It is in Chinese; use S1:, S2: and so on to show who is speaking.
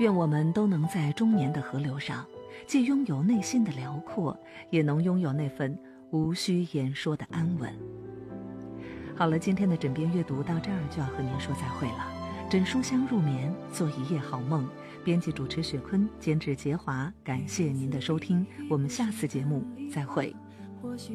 S1: 愿我们都能在中年的河流上，既拥有内心的辽阔，也能拥有那份无需言说的安稳。好了，今天的枕边阅读到这儿就要和您说再会了。枕书香入眠，做一夜好梦。编辑主持雪坤，监制杰华，感谢您的收听，我们下次节目再会。